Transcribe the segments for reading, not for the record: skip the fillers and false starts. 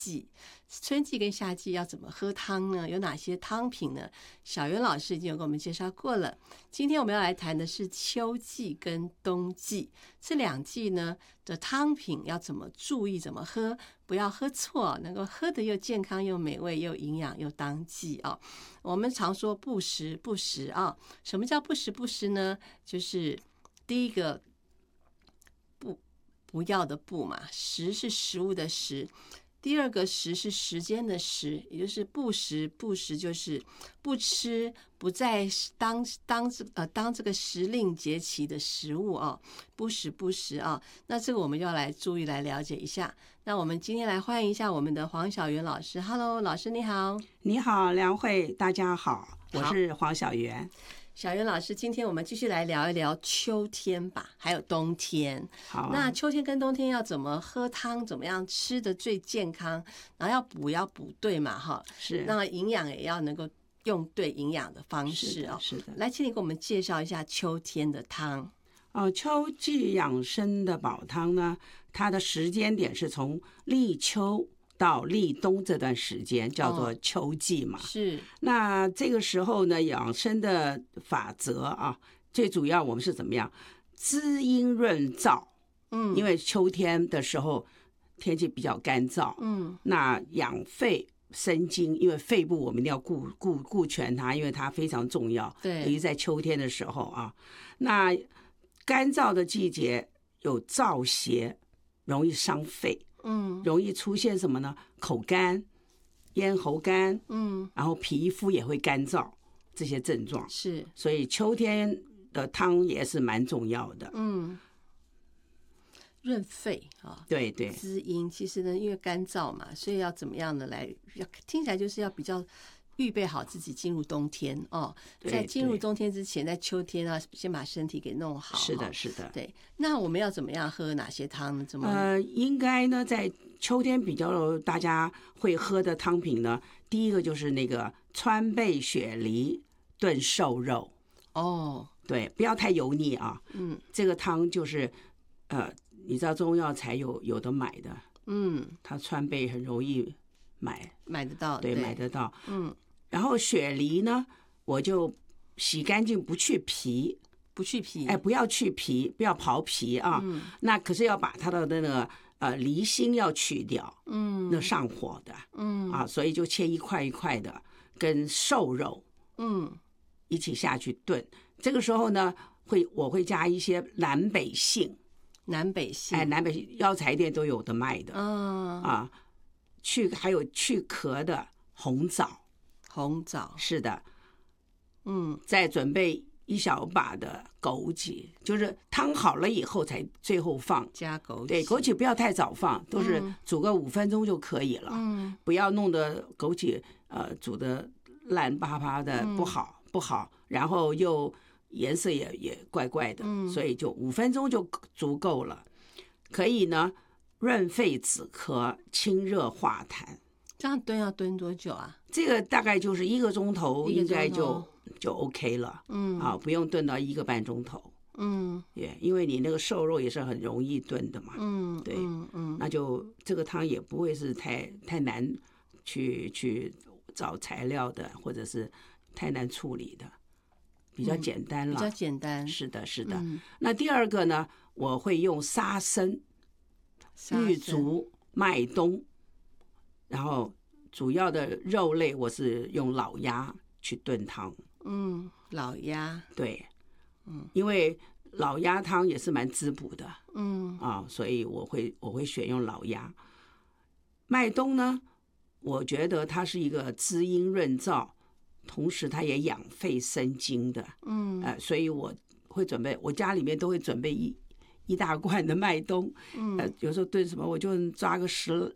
季，春季跟夏季要怎么喝汤呢？有哪些汤品呢？小袁老师已经有给我们介绍过了。今天我们要来谈的是秋季跟冬季这两季呢的汤品要怎么注意，怎么喝，不要喝错，能够喝的又健康又美味又营养又当季啊。我们常说不时不食啊，什么叫不时不食呢？就是第一个不要的不嘛，食是食物的食。第二个食是时间的时，也就是不食，不食就是不吃，不在当这个时令节气的食物啊，不食不食啊。那这个我们要来注意来了解一下。那我们今天来欢迎一下我们的黄小媛老师。Hello， 老师你好。 你好，梁慧，大家好，我是黄小媛。 小袁老师，今天我们继续来聊一聊秋天吧，还有冬天。 好， 那秋天跟冬天要怎么喝汤，怎么样吃的最健康，然后要补对嘛，哈， 是， 那营养也要能够用对营养的方式哦。 是的。 来，请你给我们介绍一下秋天的汤。 秋季养生的煲汤呢，它的时间点是从立秋到立冬这段时间叫做秋季嘛， 是。 那这个时候呢，养生的法则啊，最主要我们是怎么样滋阴润燥，因为秋天的时候天气比较干燥，那养肺生津，因为肺部我们一定要顾全它，因为它非常重要， 对， 尤其在秋天的时候啊，那干燥的季节有燥邪，容易伤肺。容易出现什么呢？口干、咽喉干，然后皮肤也会干燥，这些症状是。所以秋天的汤也是蛮重要的。 润肺啊， 对对， 滋阴。其实呢，因为干燥嘛，所以要怎么样的来？听起来就是要比较预备好自己进入冬天哦，在进入冬天之前，在秋天啊，先把身体给弄好。 是的，是的。 对，那我们要怎么样喝哪些汤呢？怎么？ 应该呢，在秋天比较大家会喝的汤品呢，第一个就是那个川贝雪梨炖瘦肉。哦，对，不要太油腻啊。这个汤就是你知道中药材有的买的。它川贝很容易买得到， 对，买得到。然后雪梨呢，我就洗干净，不去皮，不要去皮，不要刨皮啊。那可是要把它的那个梨心要去掉，那上火的，所以就切一块一块的，跟瘦肉，一起下去炖。这个时候呢，我会加一些南北杏，南北杏药材店都有的卖的，还有去壳的红枣，是的，再准备一小把的枸杞，就是汤好了以后才最后放加枸杞， 对，枸杞不要太早放，都是煮个5分钟就可以了，不要弄得枸杞煮的烂巴巴的不好，然后又颜色也怪怪的，所以就5分钟就足够了，可以呢。润肺止咳，清热化痰。 这样要炖多久啊？ 这个大概就是1个钟头，应该就 OK 了。不用炖到1个半钟头。因为你那个瘦肉也是很容易炖的嘛。对，那就这个汤也不会是太难去找材料的，或者是太难处理的，比较简单了。 比较简单。 是的，是的。那第二个呢，我会用沙参、玉竹、麦冬，然后主要的肉类我是用老鸭去炖汤。 老鸭， 对，因为老鸭汤也是蛮滋补的。所以我会选用老鸭。麦冬呢，我觉得它是一个滋阴润燥，同时它也养肺生津的。所以我会准备，我家里面都会准备一大罐的麦冬，有时候炖什么我就抓个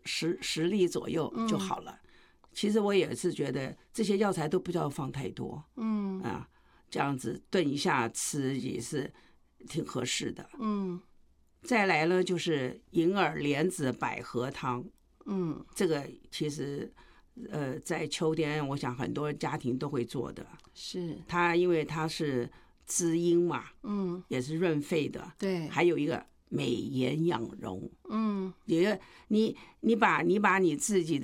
10粒左右就好了。其实我也是觉得这些药材都不要放太多，这样子炖一下吃也是挺合适的。再来呢就是银耳莲子百合汤，这个其实在秋天我想很多家庭都会做的。是它因为它是滋阴嘛，也是润肺的，对，还有一个美颜养容，你把你自己的